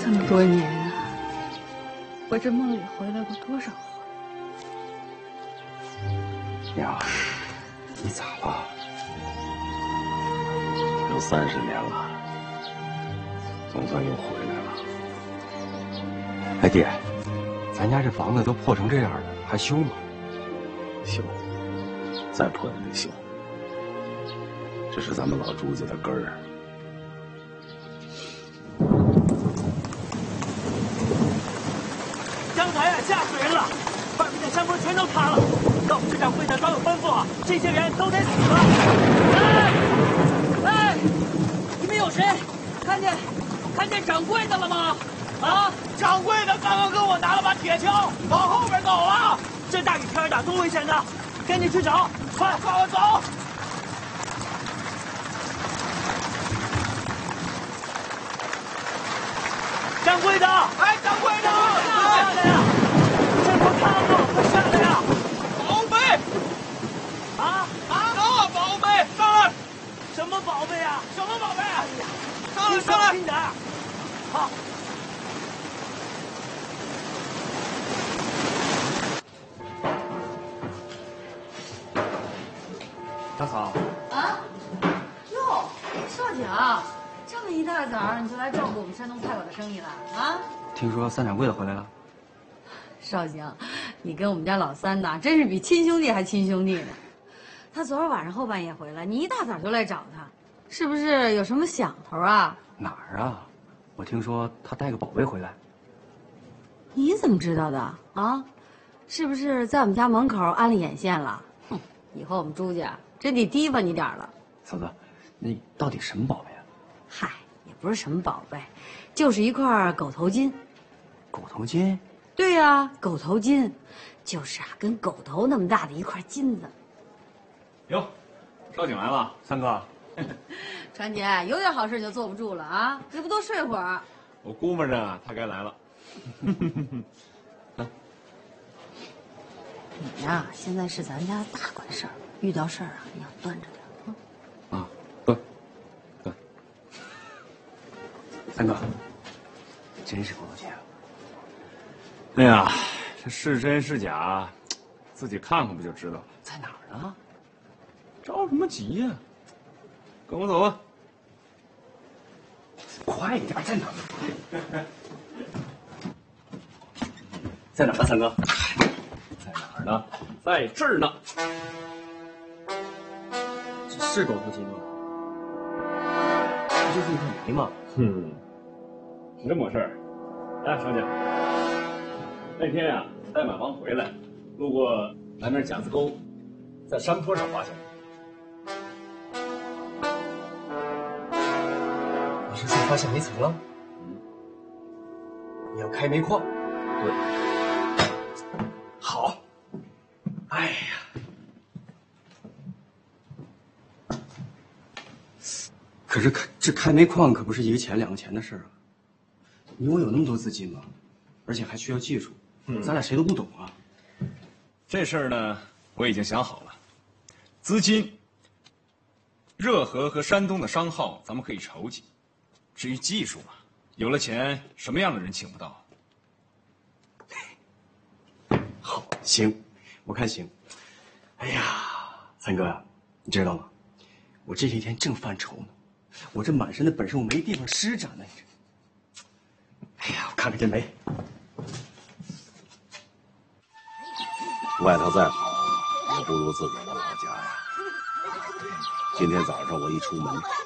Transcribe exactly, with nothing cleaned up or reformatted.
这么多年啊，我这梦里回来过多少回？ 娘，你咋了？有三十年了，总算又回来了。 哎，爹，咱家这房子都破成这样了，还修吗？ 修，再破也得修。这是咱们老朱家的根儿。 江台啊，吓死人了！外面的山坡全都塌了。老市掌柜的早有吩咐啊，这些人都得死了。哎，哎，你们有谁看见看见掌柜的了吗？啊，掌柜的刚刚跟我拿了把铁锹，往后边走了。这大雨天的，多危险的！赶紧去找，快，快快走！掌柜的，哎，掌柜的，下来呀！山坡塌了，快下来呀！宝贝，啊啊，那宝贝，上来！什么宝贝啊？什么宝贝？哎呀，上来，上来！小心点。好。 大嫂。 啊？哟，少奖，这么一大早你就来照顾我们山东菜馆的生意了啊？ 听说三掌柜的回来了。 少行，你跟我们家老三呐，真是比亲兄弟还亲兄弟呢。他昨儿晚上后半夜回来，你一大早就来找他，是不是有什么想头啊？ 哪儿啊？我听说他带个宝贝回来。 你怎么知道的啊？是不是在我们家门口安了眼线了？哼，以后我们朱家真得提拔你点了。 嫂子，那到底什么宝贝啊？ 嗨，也不是什么宝贝，就是一块狗头金。 狗头金？ 对呀、啊，狗头金，就是啊，跟狗头那么大的一块金子。 哟，少景来了，三哥。 传姐，有点好事就坐不住了啊！你不多睡会儿？ 我估摸着他该来了。 你呀，现在是咱家大管事儿，遇到事儿啊，你要端着点啊。 啊，端，端。三哥，真是狗头金啊！ 哎呀，这是真是假，自己看看不就知道了。 在哪儿呢？ 着什么急呀？跟我走吧。 快一点，在哪儿？在哪儿呢，三哥？ 在哪儿呢？在这儿呢。 这是狗头金吗？不就是一块煤吗？ 嗯，是这么回事儿。哎，小姐，那天呀、啊，带马王回来，路过南边夹子沟，在山坡上发现。 你是说发现煤层了？ 嗯， 你要开煤矿？ 对。 好。哎呀，可是开这开煤矿可不是一个钱两个钱的事儿啊！你我有那么多资金吗？而且还需要技术，嗯、咱俩谁都不懂啊。 这事儿呢，我已经想好了，资金、热河和山东的商号咱们可以筹集，至于技术嘛，有了钱，什么样的人请不到？ 好，行，我看行。哎呀，三哥，你知道吗？我这些天正犯愁呢，我这满身的本事我没地方施展呢。哎呀，我看看这煤， 外头再好，也不如自个儿的老家呀。今天早上我一出门，